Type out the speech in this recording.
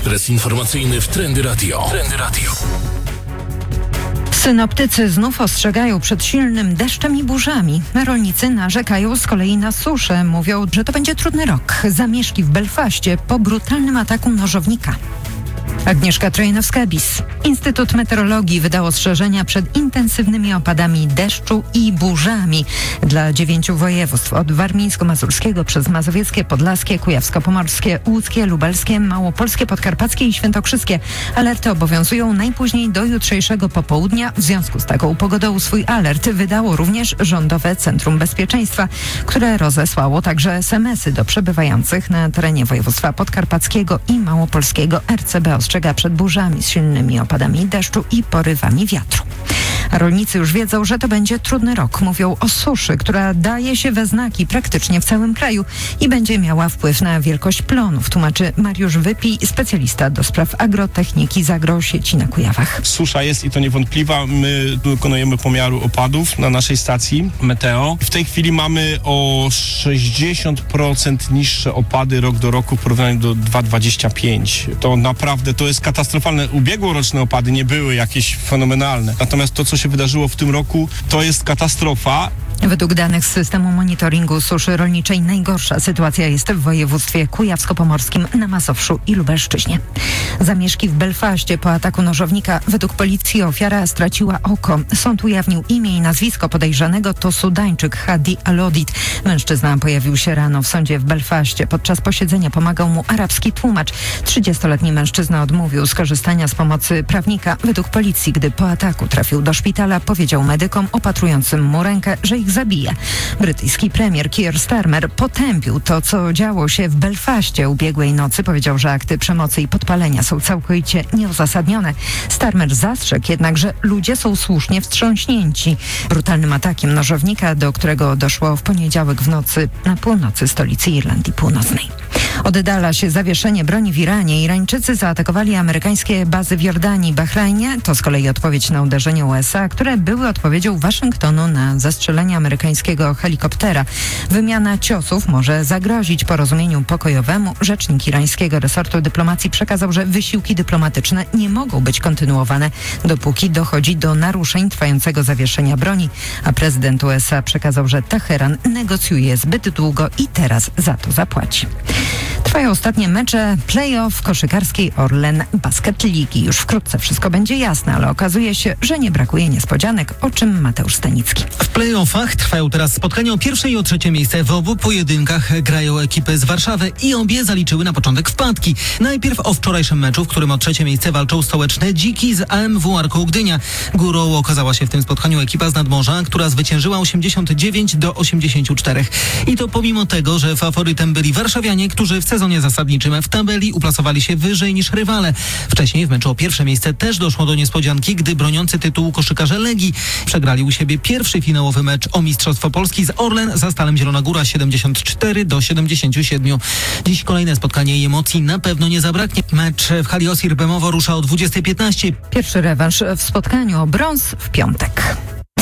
Ekspres informacyjny w Trendy Radio. Synoptycy znów ostrzegają przed silnym deszczem i burzami. Rolnicy narzekają z kolei na suszę. Mówią, że to będzie trudny rok. Zamieszki w Belfaście po brutalnym ataku nożownika. Agnieszka Trojanowska-Bis. Instytut Meteorologii wydał ostrzeżenia przed intensywnymi opadami deszczu i burzami dla 9 województw. Od warmińsko-mazurskiego przez mazowieckie, podlaskie, kujawsko-pomorskie, łódzkie, lubelskie, małopolskie, podkarpackie i świętokrzyskie. Alerty obowiązują najpóźniej do jutrzejszego popołudnia. W związku z taką pogodą swój alert wydało również Rządowe Centrum Bezpieczeństwa, które rozesłało także SMS-y do przebywających na terenie województwa podkarpackiego i małopolskiego. RCB ostrzega przed burzami z silnymi opadami deszczu i porywami wiatru. A rolnicy już wiedzą, że to będzie trudny rok. Mówią o suszy, która daje się we znaki praktycznie w całym kraju i będzie miała wpływ na wielkość plonów, tłumaczy Mariusz Wypij, specjalista do spraw agrotechniki z Agrosieci na Kujawach. Susza jest i to niewątpliwa. My dokonujemy pomiaru opadów na naszej stacji Meteo. W tej chwili mamy o 60% niższe opady rok do roku w porównaniu do 2025. To naprawdę, to jest katastrofalne. Ubiegłoroczne opady nie były jakieś fenomenalne. Natomiast to, co się wydarzyło w tym roku, to jest katastrofa. Według danych z systemu monitoringu suszy rolniczej najgorsza sytuacja jest w województwie kujawsko-pomorskim, na Mazowszu i Lubelszczyźnie. Zamieszki w Belfaście po ataku nożownika. Według policji ofiara straciła oko. Sąd ujawnił imię i nazwisko podejrzanego, to Sudańczyk Hadi Alodit. Mężczyzna pojawił się rano w sądzie w Belfaście. Podczas posiedzenia pomagał mu arabski tłumacz. 30-letni mężczyzna odmówił skorzystania z pomocy prawnika. Według policji, gdy po ataku trafił do szpitala, powiedział medykom opatrującym mu rękę, że ich zabije. Brytyjski premier Keir Starmer potępił to, co działo się w Belfaście ubiegłej nocy. Powiedział, że akty przemocy i podpalenia są całkowicie nieuzasadnione. Starmer zastrzegł jednak, że ludzie są słusznie wstrząśnięci brutalnym atakiem nożownika, do którego doszło w poniedziałek w nocy na północy stolicy Irlandii Północnej. Oddala się zawieszenie broni w Iranie. Irańczycy zaatakowali amerykańskie bazy w Jordanii i Bahrajnie. To z kolei odpowiedź na uderzenie USA, które były odpowiedzią Waszyngtonu na zestrzelenie amerykańskiego helikoptera. Wymiana ciosów może zagrozić porozumieniu pokojowemu. Rzecznik irańskiego resortu dyplomacji przekazał, że wysiłki dyplomatyczne nie mogą być kontynuowane, dopóki dochodzi do naruszeń trwającego zawieszenia broni, a prezydent USA przekazał, że Teheran negocjuje zbyt długo i teraz za to zapłaci. Trwają ostatnie mecze play-off koszykarskiej Orlen Basket Ligi. Już wkrótce wszystko będzie jasne, ale okazuje się, że nie brakuje niespodzianek, o czym Mateusz Stanicki. W play-offach trwają teraz spotkania o pierwsze i o trzecie miejsce. W obu pojedynkach grają ekipy z Warszawy i obie zaliczyły na początek wpadki. Najpierw o wczorajszym meczu, w którym o trzecie miejsce walczą stołeczne Dziki z AMW Arką Gdynia. Górą okazała się w tym spotkaniu ekipa z Nadmorza, która zwyciężyła 89-84. I to pomimo tego, że faworytem byli warszawianie, którzy w sezonie zasadniczym w tabeli uplasowali się wyżej niż rywale. Wcześniej w meczu o pierwsze miejsce też doszło do niespodzianki, gdy broniący tytułu koszykarze Legii przegrali u siebie pierwszy finałowy mecz o Mistrzostwo Polski z Orlen za Stalem Zielona Góra 74-77. Dziś kolejne spotkanie i emocji na pewno nie zabraknie. Mecz w hali Osir Bemowo rusza o 20:15. Pierwszy rewanż w spotkaniu o brąz w piątek.